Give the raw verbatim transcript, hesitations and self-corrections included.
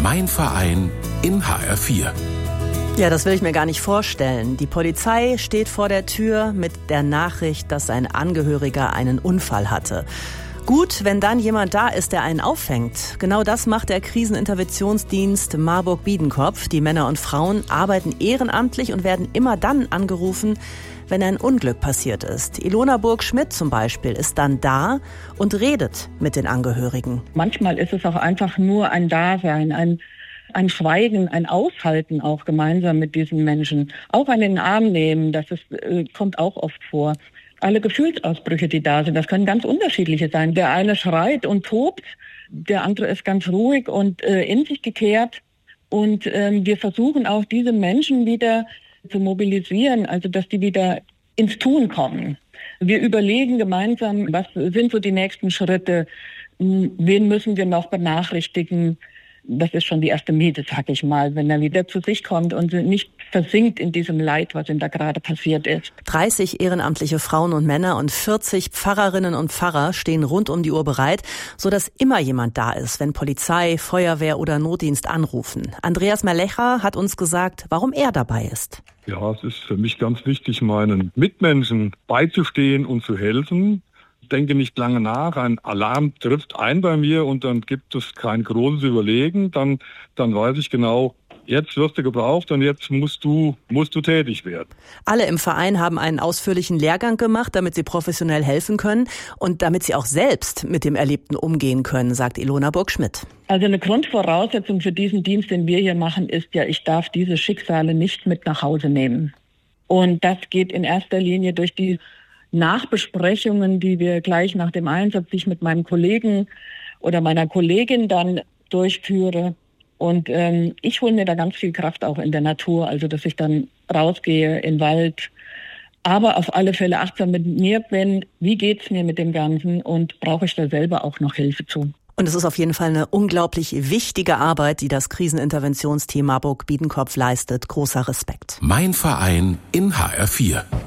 Mein Verein in H R vier. Ja, das will ich mir gar nicht vorstellen. Die Polizei steht vor der Tür mit der Nachricht, dass ein Angehöriger einen Unfall hatte. Gut, wenn dann jemand da ist, der einen auffängt. Genau das macht der Kriseninterventionsdienst Marburg-Biedenkopf. Die Männer und Frauen arbeiten ehrenamtlich und werden immer dann angerufen, wenn ein Unglück passiert ist. Ilona Burg-Schmidt zum Beispiel ist dann da und redet mit den Angehörigen. Manchmal ist es auch einfach nur ein Dasein, ein, ein Schweigen, ein Aushalten auch gemeinsam mit diesen Menschen. Auch einen in den Arm nehmen, das ist, äh, kommt auch oft vor. Alle Gefühlsausbrüche, die da sind, das können ganz unterschiedliche sein. Der eine schreit und tobt, der andere ist ganz ruhig und äh, in sich gekehrt. Und ähm, wir versuchen auch diese Menschen wieder zu mobilisieren, also dass die wieder ins Tun kommen. Wir überlegen gemeinsam, was sind so die nächsten Schritte, wen müssen wir noch benachrichtigen. Das ist schon die erste Miete, sag ich mal, wenn er wieder zu sich kommt und nicht versinkt in diesem Leid, was ihm da gerade passiert ist. dreißig ehrenamtliche Frauen und Männer und vierzig Pfarrerinnen und Pfarrer stehen rund um die Uhr bereit, sodass immer jemand da ist, wenn Polizei, Feuerwehr oder Notdienst anrufen. Andreas Merlecha hat uns gesagt, warum er dabei ist. Ja, es ist für mich ganz wichtig, meinen Mitmenschen beizustehen und zu helfen. Ich denke nicht lange nach, ein Alarm trifft ein bei mir und dann gibt es kein großes Überlegen. Dann, dann weiß ich genau, jetzt wirst du gebraucht und jetzt musst du, musst du tätig werden. Alle im Verein haben einen ausführlichen Lehrgang gemacht, damit sie professionell helfen können und damit sie auch selbst mit dem Erlebten umgehen können, sagt Ilona Burg-Schmidt. Also eine Grundvoraussetzung für diesen Dienst, den wir hier machen, ist ja, ich darf diese Schicksale nicht mit nach Hause nehmen. Und das geht in erster Linie durch die Nachbesprechungen, die wir gleich nach dem Einsatz, die ich mit meinem Kollegen oder meiner Kollegin dann durchführe. Und ähm, ich hole mir da ganz viel Kraft auch in der Natur, also dass ich dann rausgehe in den Wald, aber auf alle Fälle achtsam mit mir bin, wie geht's mir mit dem Ganzen und brauche ich da selber auch noch Hilfe zu. Und es ist auf jeden Fall eine unglaublich wichtige Arbeit, die das Kriseninterventionsteam Marburg-Biedenkopf leistet. Großer Respekt. Mein Verein in H R vier.